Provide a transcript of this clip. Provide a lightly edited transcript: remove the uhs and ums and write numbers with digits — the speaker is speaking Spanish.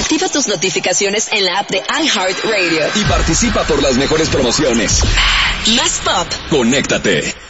Activa tus notificaciones en la app de iHeartRadio. Y participa por las mejores promociones. Más pop. Conéctate.